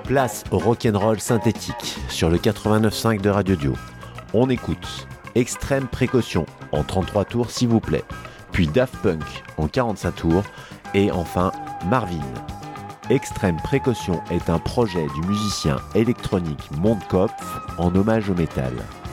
Place au rock'n'roll synthétique sur le 89.5 de Radio Dio. On écoute Extrême Précaution en 33 tours s'il vous plaît, puis Daft Punk en 45 tours et enfin Marvin. Extrême Précaution est un projet du musicien électronique Mondkopf en hommage au métal.